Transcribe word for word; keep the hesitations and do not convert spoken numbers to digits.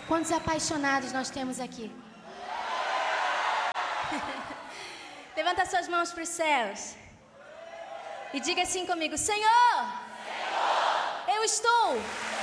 Quantos apaixonados nós temos aqui? Levanta suas mãos para os céus. E diga assim comigo: Senhor, Senhor, eu estou